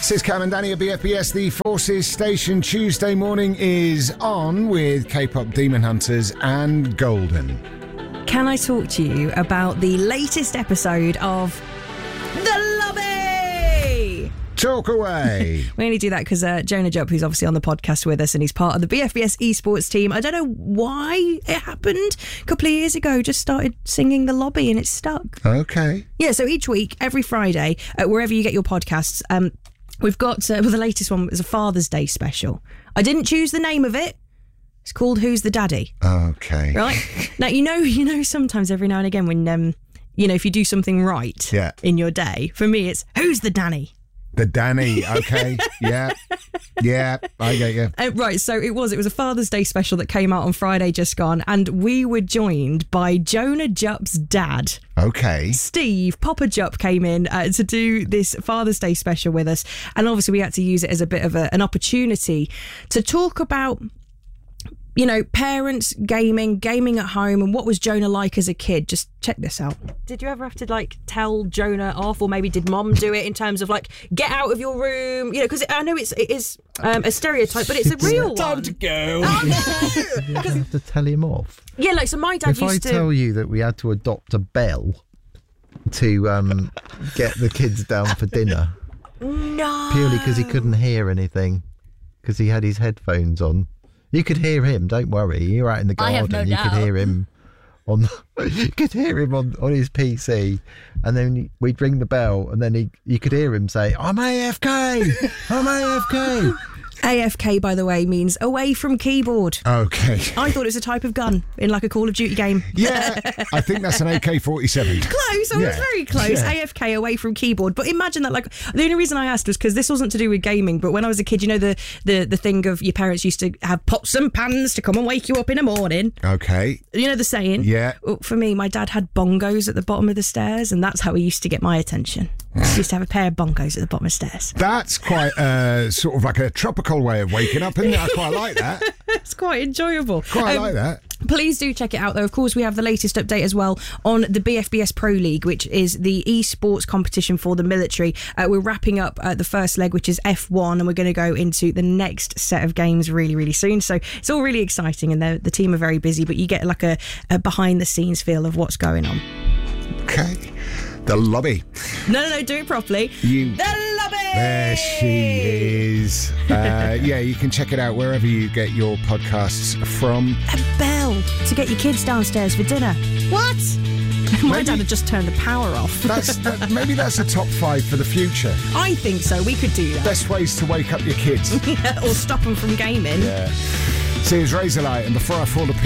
Says Cam and Danny at BFBS. The Forces Station Tuesday morning is on with K-pop Demon Hunters and Golden. Can I talk to you about the latest episode of The Lobby? Talk away. We only do that because Jonah Jupp, who's obviously on the podcast with us and he's part of the BFBS esports team, I don't know why it happened. A couple of years ago, just started singing The Lobby and it's stuck. Okay. Yeah, so each week, every Friday, wherever you get your podcasts, we've got, the latest one is a Father's Day special. I didn't choose the name of it. It's called Who's the Daddy? Okay. Right? Now, you know, sometimes every now and again when, if you do something right in your day, for me, it's Who's the Danny? The Danny, okay. Yeah, I get you. Right, so it was a Father's Day special that came out on Friday just gone, and we were joined by Jonah Jupp's dad. Okay. Steve, Papa Jupp came in to do this Father's Day special with us, and obviously we had to use it as a bit of an opportunity to talk about, parents, gaming at home, and what was Jonah like as a kid. Just check this out. Did you ever have to tell Jonah off, or maybe did Mom do it in terms of get out of your room? Because I know it is a stereotype, but it's a real one. Time to go. Oh, no! You have to tell him off. Yeah, so my dad used to... If I tell you that we had to adopt a bell to get the kids down for dinner. No. Purely because he couldn't hear anything, because he had his headphones on. You could hear him, don't worry. You're out in the garden. I have no doubt. Could hear him on his PC, and then we'd ring the bell, and then you could hear him say, "I'm AFK. I'm AFK." AFK, by the way, means away from keyboard. Okay. I thought it was a type of gun in a Call of Duty game. Yeah, I think that's an AK-47. Close, I was very close. Yeah. AFK, away from keyboard. But imagine that, the only reason I asked was because this wasn't to do with gaming, but when I was a kid, the thing of your parents used to have pots and pans to come and wake you up in the morning. Okay. You know the saying? Yeah. For me, my dad had bongos at the bottom of the stairs, and that's how he used to get my attention. He used to have a pair of bongos at the bottom of the stairs. That's quite sort of like a tropical way of waking up, isn't it? I quite like that. It's quite enjoyable. Quite like that. Please do check it out, though. Of course, we have the latest update as well on the BFBS Pro League, which is the esports competition for the military. We're wrapping up the first leg, which is F1, and we're going to go into the next set of games really, really soon. So it's all really exciting, and the team are very busy, but you get a behind-the-scenes feel of what's going on. Okay. The Lobby. No, do it properly. The Lobby! There she is. You can check it out wherever you get your podcasts from. A bell to get your kids downstairs for dinner. What? My dad had just turned the power off. Maybe that's a top 5 for the future. I think so. We could do that. Best ways to wake up your kids. Or stop them from gaming. Yeah. See, it's Razorlight, and before I fall to